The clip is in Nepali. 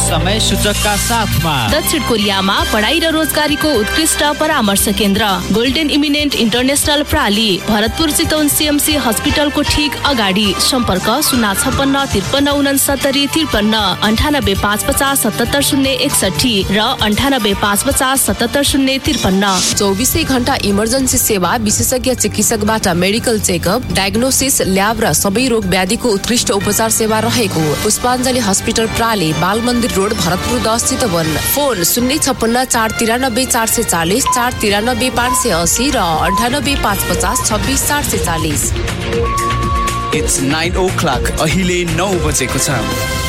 समय सूचकका साथमा दक्षिण कोरियामा पढाइ र रोजगारीको उत्कृष्ट परामर्श केन्द्र golden eminent international प्राली, Bharatpur Chitwan CMC हस्पिटलको ठीक अगाडि। सम्पर्क 056 53 69 53 98 550 77 061 र 98 550 77 053। 24 घण्टा इमर्जेन्सी सेवा, विशेषज्ञ चिकित्सकबाट मेडिकल चेकअप, डायग्नोसिस, ल्याब र सबै रोग व्याधिको उत्कृष्ट उपचार सेवा रहेको पुष्पाञ्जली हस्पिटल प्राली, बाल मन्दिर रोड, भरतपुर 10 चितवन। फोन 056 493 440 493 580 र 98 550 26 440। It's 9 o'clock. अहिले 9 बजेको छ।